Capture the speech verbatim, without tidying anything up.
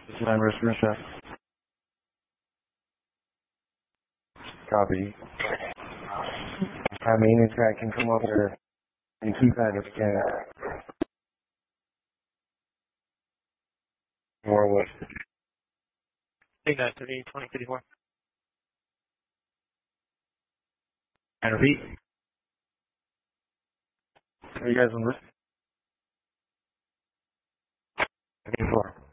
Nine Restaurant Chef. Copy. Our maintenance guy can come over there and keep that if you can. More what? nine thirty, twenty fifty-four. And repeat. Are you guys on this? fifty-four.